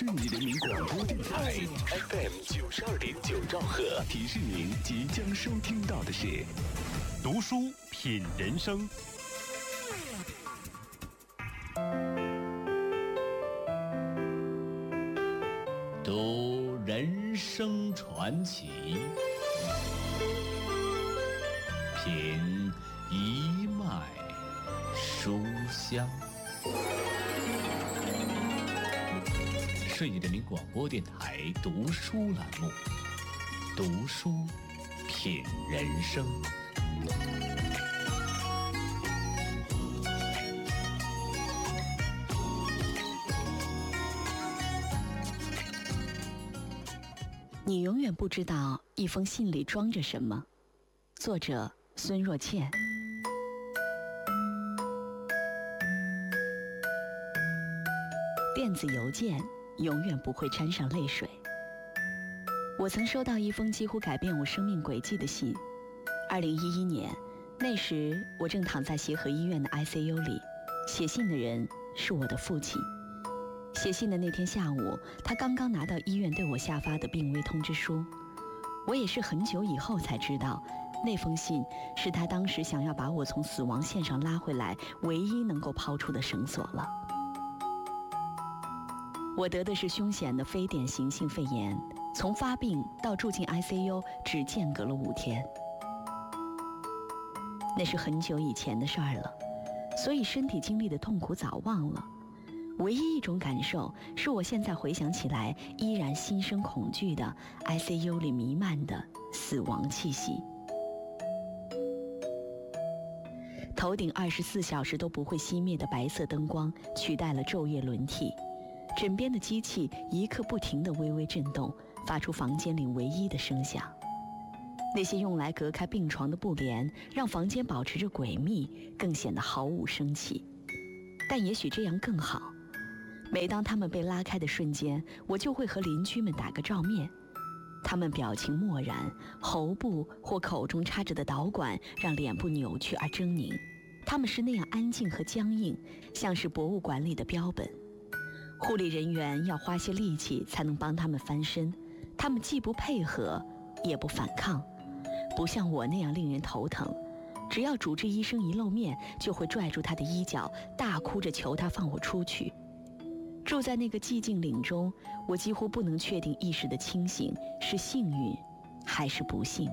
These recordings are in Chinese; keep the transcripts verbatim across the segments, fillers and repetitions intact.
顺义人民广播电台 F M 九十二点九兆赫，提示您即将收听到的是读书品人生。 读人生传奇，品一脉书香。顺义人民广播电台读书栏目，读书品人生。 你永远不知道一封信里装着什么。作者孙若倩。电子邮件永远不会沾上泪水。我曾收到一封几乎改变我生命轨迹的信。二零一一年，那时我正躺在协和医院的 I C U 里，写信的人是我的父亲。写信的那天下午，他刚刚拿到医院对我下发的病危通知书。我也是很久以后才知道，那封信是他当时想要把我从死亡线上拉回来唯一能够抛出的绳索了。我得的是凶险的非典型性肺炎，从发病到住进 I C U 只间隔了五天。那是很久以前的事儿了，所以身体经历的痛苦早忘了。唯一一种感受是我现在回想起来依然心生恐惧的 I C U 里弥漫的死亡气息。头顶二十四小时都不会熄灭的白色灯光取代了昼夜轮替，枕边的机器一刻不停地微微震动，发出房间里唯一的声响。那些用来隔开病床的布帘让房间保持着诡秘，更显得毫无生气。但也许这样更好。每当他们被拉开的瞬间，我就会和邻居们打个照面。他们表情漠然，喉部或口中插着的导管让脸部扭曲而狰狞。他们是那样安静和僵硬，像是博物馆里的标本。护理人员要花些力气才能帮他们翻身，他们既不配合，也不反抗，不像我那样令人头疼。只要主治医生一露面，就会拽住他的衣角，大哭着求他放我出去。住在那个寂静岭中，我几乎不能确定意识的清醒是幸运还是不幸。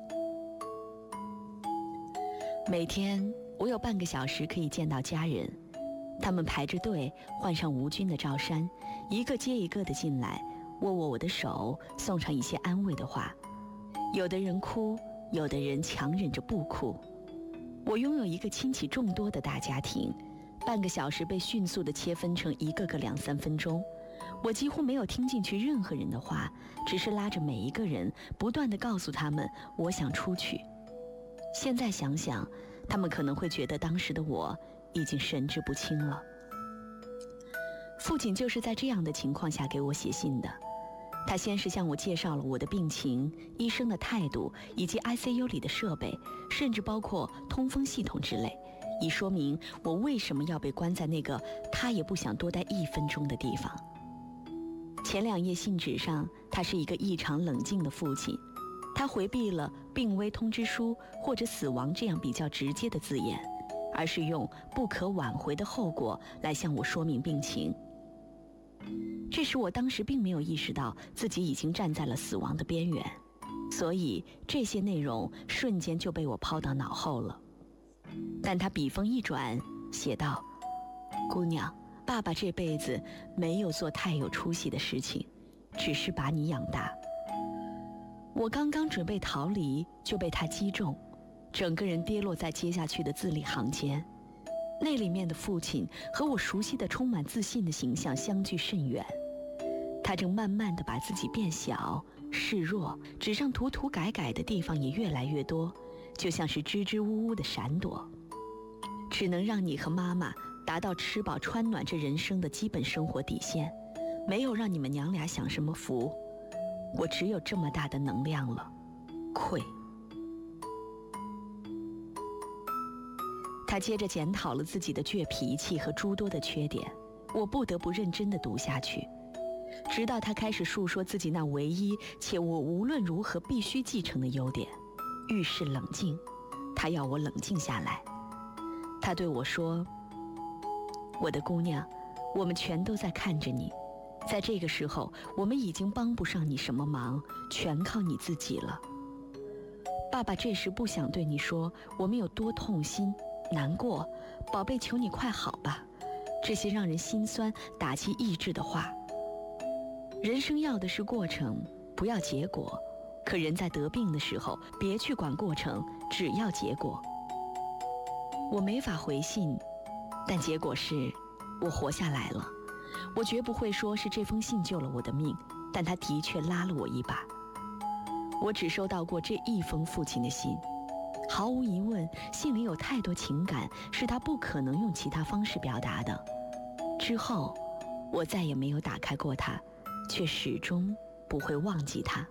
每天我有半个小时可以见到家人，他们排着队换上无菌的罩衫，一个接一个的进来，握握我的手，送上一些安慰的话。有的人哭，有的人强忍着不哭。我拥有一个亲戚众多的大家庭，半个小时被迅速地切分成一个个两三分钟，我几乎没有听进去任何人的话，只是拉着每一个人，不断地告诉他们我想出去。现在想想，他们可能会觉得当时的我已经神志不清了。父亲就是在这样的情况下给我写信的。他先是向我介绍了我的病情、医生的态度以及 I C U 里的设备，甚至包括通风系统之类，以说明我为什么要被关在那个他也不想多待一分钟的地方。前两页信纸上，他是一个异常冷静的父亲，他回避了病危通知书或者死亡这样比较直接的字眼，而是用不可挽回的后果来向我说明病情。这时我当时并没有意识到自己已经站在了死亡的边缘，所以这些内容瞬间就被我抛到脑后了。但他笔锋一转，写道：姑娘，爸爸这辈子没有做太有出息的事情，只是把你养大。我刚刚准备逃离，就被他击中，整个人跌落在接下去的字里行间。那里面的父亲和我熟悉的充满自信的形象相距甚远。他正慢慢地把自己变小、示弱，纸上涂涂改改的地方也越来越多，就像是支支吾吾的闪躲。只能让你和妈妈达到吃饱穿暖这人生的基本生活底线，没有让你们娘俩享什么福。我只有这么大的能量了，愧。他接着检讨了自己的倔脾气和诸多的缺点，我不得不认真地读下去。 直到他开始述说自己那唯一且我无论如何必须继承的优点——遇事冷静。他要我冷静下来。他对我说：“我的姑娘，我们全都在看着你，在这个时候，我们已经帮不上你什么忙，全靠你自己了。爸爸这时不想对你说我们有多痛心、难过，宝贝，求你快好吧。这些让人心酸、打击意志的话。人生要的是过程，不要结果。可人在得病的时候，别去管过程，只要结果。”我没法回信，但结果是我活下来了。我绝不会说是这封信救了我的命，但它的确拉了我一把。我只收到过这一封父亲的信，毫无疑问，信里有太多情感，是他不可能用其他方式表达的。之后，我再也没有打开过它，却始终不会忘记它。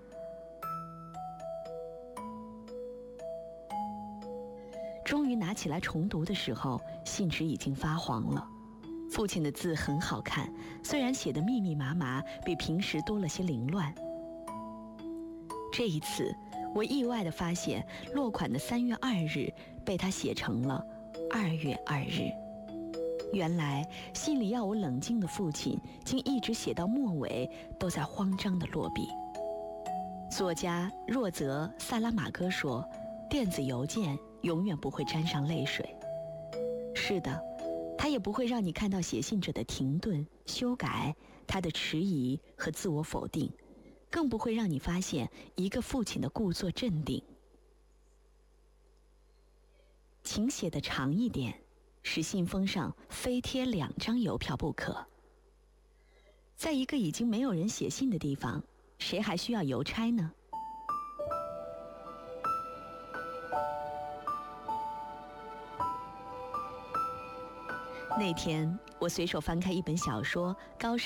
终于拿起来重读的时候，信纸已经发黄了。父亲的字很好看，虽然写得密密麻麻，比平时多了些凌乱。这一次，我意外地发现，落款的三月二日被他写成了二月二日。原来信里要我冷静的父亲，竟一直写到末尾都在慌张地落笔。作家若泽·萨拉马戈说：“电子邮件永远不会沾上泪水。”是的，它也不会让你看到写信者的停顿、修改，他的迟疑和自我否定，更不会让你发现一个父亲的故作镇定。请写得长一点，使信封上非贴两张邮票不可。在一个已经没有人写信的地方，谁还需要邮差呢？那天，我随手翻开一本小说《高